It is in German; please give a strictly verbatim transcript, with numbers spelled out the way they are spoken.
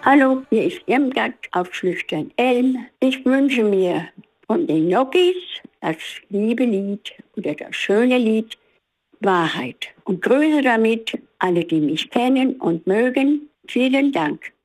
Hallo, hier ist Irmgard auf Schlüchtern Elm. Ich wünsche mir von den Nokis das liebe Lied oder das schöne Lied Wahrheit und grüße damit alle, die mich kennen und mögen. Vielen Dank.